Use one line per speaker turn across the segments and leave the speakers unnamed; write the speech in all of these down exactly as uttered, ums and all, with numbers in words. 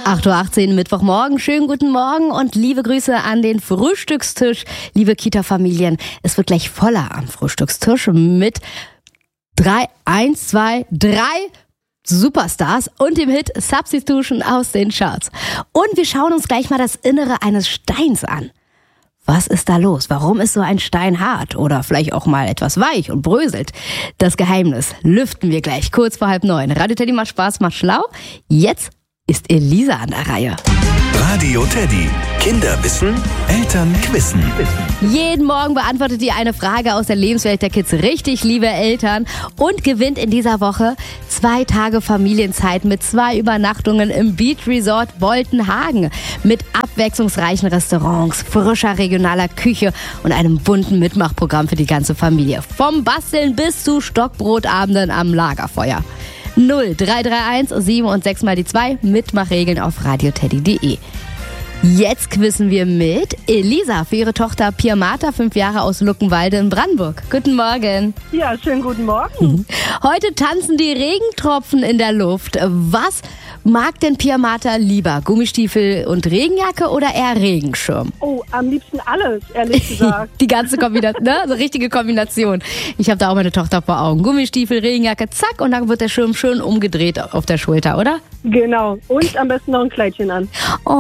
acht Uhr achtzehn Mittwochmorgen. Schönen guten Morgen und liebe Grüße an den Frühstückstisch, liebe Kita-Familien. Es wird gleich voller am Frühstückstisch mit drei, eins, zwei, drei Superstars und dem Hit Substitution aus den Charts. Und wir schauen uns gleich mal das Innere eines Steins an. Was ist da los? Warum ist so ein Stein hart oder vielleicht auch mal etwas weich und bröselt? Das Geheimnis lüften wir gleich kurz vor halb neun. Radio Teddy macht Spaß, macht schlau. Jetzt ist Elisa an der Reihe.
Radio Teddy. Kinder wissen, Eltern quissen.
Jeden Morgen beantwortet ihr eine Frage aus der Lebenswelt der Kids richtig, liebe Eltern, und gewinnt in dieser Woche zwei Tage Familienzeit mit zwei Übernachtungen im Beach Resort Boltenhagen mit abwechslungsreichen Restaurants, frischer regionaler Küche und einem bunten Mitmachprogramm für die ganze Familie. Vom Basteln bis zu Stockbrotabenden am Lagerfeuer. null drei drei eins sieben und sechs mal die zwei. Mitmachregeln auf radioteddy punkt de. Jetzt quizzen wir mit Elisa für ihre Tochter Pia Martha, fünf Jahre aus Luckenwalde in Brandenburg. Guten Morgen.
Ja, schönen guten Morgen.
Heute tanzen die Regentropfen in der Luft. Was mag denn Pia Martha lieber? Gummistiefel und Regenjacke oder eher Regenschirm?
Oh, am liebsten alles, ehrlich gesagt.
Die ganze Kombination, ne? So richtige Kombination. Ich habe da auch meine Tochter vor Augen. Gummistiefel, Regenjacke, zack, und dann wird der Schirm schön umgedreht auf der Schulter, oder?
Genau. Und am besten noch ein Kleidchen an.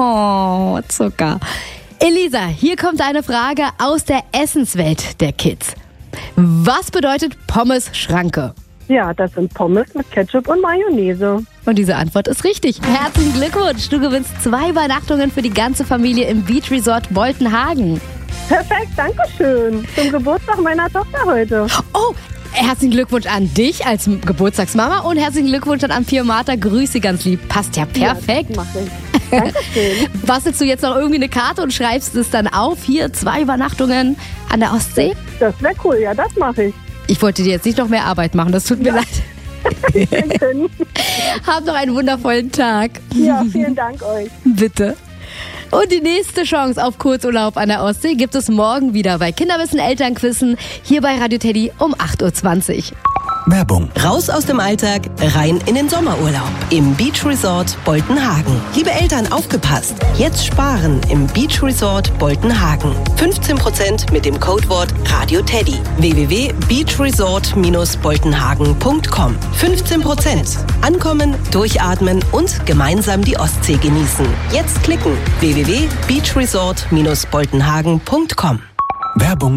Oh, Zucker. Elisa, hier kommt eine Frage aus der Essenswelt der Kids. Was bedeutet Pommes-Schranke?
Ja, das sind Pommes mit Ketchup und Mayonnaise.
Und diese Antwort ist richtig. Herzlichen Glückwunsch. Du gewinnst zwei Übernachtungen für die ganze Familie im Beach Resort Boltenhagen.
Perfekt, danke schön. Zum Geburtstag meiner Tochter heute.
Oh, herzlichen Glückwunsch an dich als Geburtstagsmama und herzlichen Glückwunsch an Pia Martha. Grüße ganz lieb. Passt ja perfekt.
Ja, das mach ich. Dankeschön.
Bastelst du jetzt noch irgendwie eine Karte und schreibst es dann auf? Hier, zwei Übernachtungen an der Ostsee?
Das wäre cool, ja, das mache ich.
Ich wollte dir jetzt nicht noch mehr Arbeit machen, das tut mir
Ja.
leid. Hab noch einen wundervollen Tag.
Ja, vielen Dank euch.
Bitte. Und die nächste Chance auf Kurzurlaub an der Ostsee gibt es morgen wieder bei Kinderwissen Elternquissen hier bei Radio Teddy um acht Uhr zwanzig.
Werbung.
Raus aus dem Alltag, rein in den Sommerurlaub im Beach Resort Boltenhagen. Liebe Eltern, aufgepasst! Jetzt sparen im Beach Resort Boltenhagen. fünfzehn Prozent mit dem Codewort RadioTeddy. w w w punkt beachresort Bindestrich boltenhagen punkt com. fünfzehn Prozent. Ankommen, durchatmen und gemeinsam die Ostsee genießen. Jetzt klicken. w w w punkt beachresort Bindestrich boltenhagen punkt com.